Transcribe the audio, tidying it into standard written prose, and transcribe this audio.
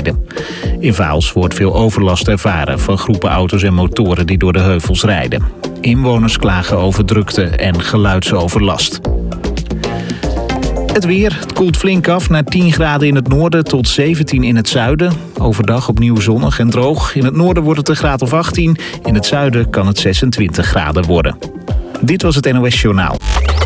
rijden. In Vaals wordt veel overlast ervaren van groepen auto's en motoren die door de heuvels rijden. Inwoners klagen over drukte en geluidsoverlast. Het weer. Het koelt flink af naar 10 graden in het noorden tot 17 in het zuiden. Overdag opnieuw zonnig en droog. In het noorden wordt het een graad of 18. In het zuiden kan het 26 graden worden. Dit was het NOS Journaal.